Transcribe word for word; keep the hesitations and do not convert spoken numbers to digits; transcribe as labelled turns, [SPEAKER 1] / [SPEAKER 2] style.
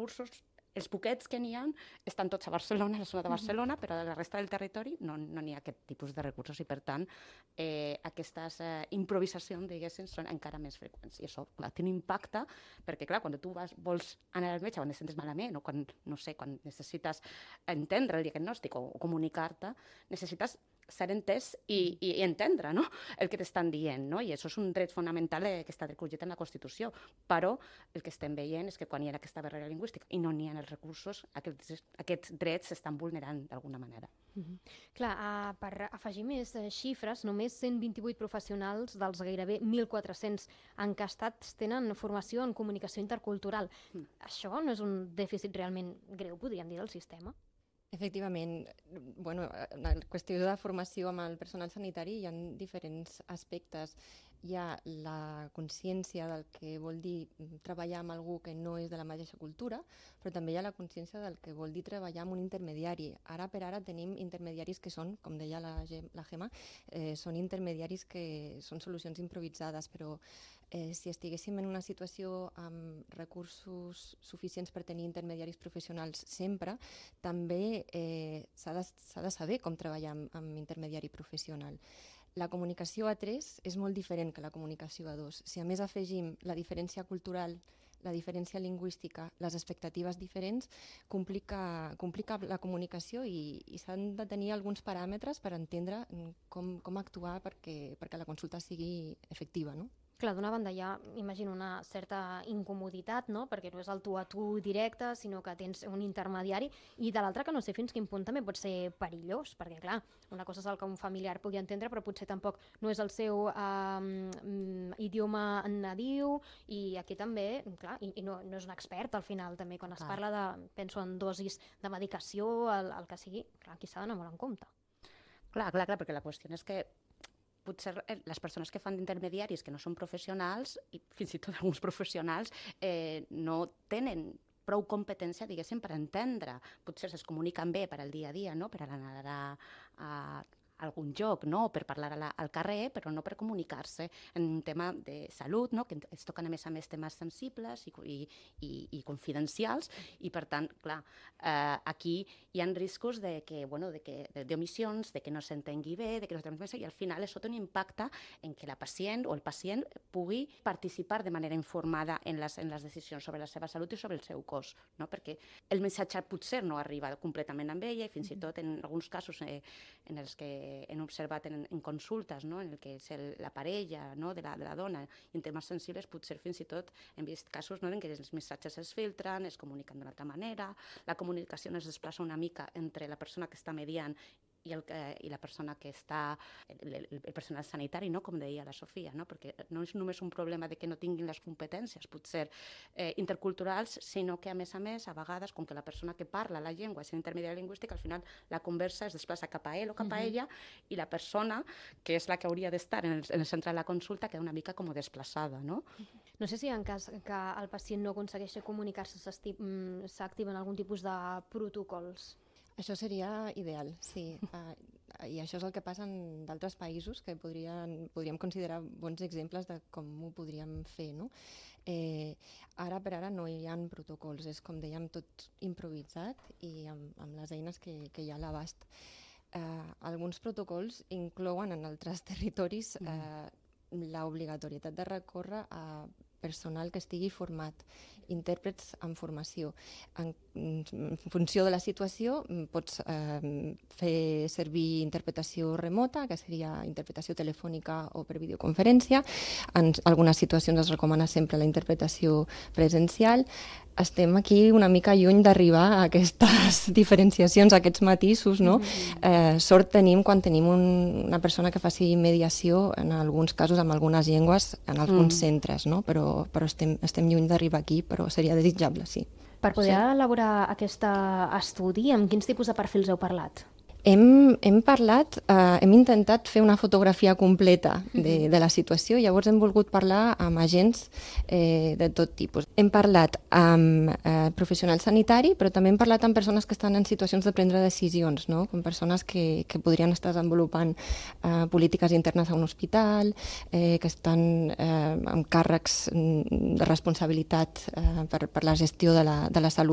[SPEAKER 1] recursos, els poquets que n'hi ha estan tots a Barcelona, a la zona de Barcelona, però a la resta del territori no no n'hi ha aquest tipus de recursos i, per tant, eh, aquestes eh, improvisacions, diguéssim, són encara més freqüents. I això, clar, té un impacte, perquè, clar, quan tu vas, vols anar al metge quan et sentes malament o quan, no sé, quan necessites entendre el diagnòstic o, o comunicar-te, necessites ser entès i, i, i entendre, no?, el que t'estan dient, no? I això és un dret fonamental eh, que està recollit en la Constitució. Però el que estem veient és que quan hi ha aquesta barrera lingüística i no n'hi ha els recursos, aquests, aquests drets s'estan vulnerant d'alguna manera.
[SPEAKER 2] Mm-hmm. Clar, uh, per afegir més uh, xifres, només cent vint-i-vuit professionals dels gairebé mil quatre-cents encastats tenen formació en comunicació intercultural. Mm. Això no és un dèficit realment greu, podríem dir, del sistema?
[SPEAKER 3] Efectivament, bueno, en la qüestió de formació amb el personal sanitari hi ha diferents aspectes. Hi ha la consciència del que vol dir treballar amb algú que no és de la mateixa cultura, però també hi ha la consciència del que vol dir treballar amb un intermediari. Ara per ara tenim intermediaris que són, com deia la, la Gemma, eh, són intermediaris que són solucions improvisades, però eh, si estiguéssim en una situació amb recursos suficients per tenir intermediaris professionals sempre, també eh, s'ha de, s'ha de saber com treballar amb, amb intermediari professional. La comunicació a tres és molt diferent que la comunicació a dos. Si a més afegim la diferència cultural, la diferència lingüística, les expectatives diferents, complica, complica la comunicació i, i s'han de tenir alguns paràmetres per entendre com, com actuar perquè, perquè la consulta sigui efectiva, no?
[SPEAKER 2] Clar, d'una banda hi ha, imagino, una certa incomoditat, no?, perquè no és el tu a tu directe, sinó que tens un intermediari, i de l'altra que no sé fins quin punt també pot ser perillós, perquè clar, una cosa és el que un familiar pugui entendre, però potser tampoc no és el seu eh, idioma nadiu, i aquí també, clar, i, i no, no és un expert al final també, quan es clar. parla de, penso en dosis de medicació, el, el que sigui, clar, aquí s'ha d'anar molt en compte.
[SPEAKER 1] Clar, clar, clar, perquè la qüestió és que potser les persones que fan d'intermediaris que no són professionals, i fins i tot alguns professionals, eh, no tenen prou competència, diguéssim, per entendre. Potser es comuniquen bé per al dia a dia, no?, per anar a, a algun lloc, no?, per parlar a la, al carrer, però no per comunicar-se en un tema de salut, no?, que es toquen a més a més temes sensibles i, i, i, i confidencials, i per tant, clar, eh, aquí hi ha riscos de que, bueno, de que, d'omissions, de que no s'entengui bé, de que no s'entengui bé, i al final això té un impacte en que la pacient o el pacient pugui participar de manera informada en les, en les decisions sobre la seva salut i sobre el seu cos, no?, perquè el missatge potser no arriba completament amb ella, i fins i tot en alguns casos eh, en els que hem observat en, en consultes, no?, en el que és el, la parella, no?, de, la, de la dona, i en temes sensibles potser fins i tot hem vist casos, no?, en què els missatges es filtren, es comuniquen d'una altra manera, la comunicació no es desplaça una mica entre la persona que està mediant i, el, eh, i la persona que està, el, el, el personal sanitari, no?, com deia la Sofia, no?, perquè no és només un problema de que no tinguin les competències, potser eh, interculturals, sinó que a més a més, a vegades, com que la persona que parla la llengua és intermediari lingüístic, al final la conversa es desplaça cap a ell o cap a ella, uh-huh. i la persona, que és la que hauria d'estar en, en el centre de la consulta, queda una mica com desplaçada, no?
[SPEAKER 2] No sé si en cas que el pacient no aconsegueixi comunicar-se s'activen algun tipus de protocols.
[SPEAKER 3] Això seria ideal, sí. Uh, I això és el que passa en d'altres països que podrien, podríem considerar bons exemples de com ho podríem fer, no? Eh, ara per ara no hi ha protocols, és com dèiem tot improvisat i amb, amb les eines que, que hi ha a l'abast. Eh, alguns protocols inclouen en altres territoris eh, l'obligatorietat de recórrer a personal que estigui format, intèrprets en formació. En, en funció de la situació pots eh, fer servir interpretació remota, que seria interpretació telefònica o per videoconferència. En algunes situacions es recomana sempre la interpretació presencial. Estem aquí una mica lluny d'arribar a aquestes diferenciacions, a aquests matisos, no? Eh, sort tenim quan tenim un, una persona que faci mediació, en alguns casos amb algunes llengües, en alguns mm. centres, no? Però, però estem, estem lluny d'arribar aquí, però seria desitjable, sí.
[SPEAKER 2] Per poder
[SPEAKER 3] sí.
[SPEAKER 2] elaborar aquest estudi, amb quins tipus de perfils heu parlat?
[SPEAKER 3] Hem, hem parlat, eh, hem intentat fer una fotografia completa de, de la situació, llavors hem volgut parlar amb agents eh, de tot tipus. Hem parlat amb eh, professionals sanitari, però també hem parlat amb persones que estan en situacions de prendre decisions, no? Com persones que, que podrien estar desenvolupant eh, polítiques internes a un hospital, eh, que estan eh, amb càrrecs de responsabilitat eh, per, per la gestió de la, de la salut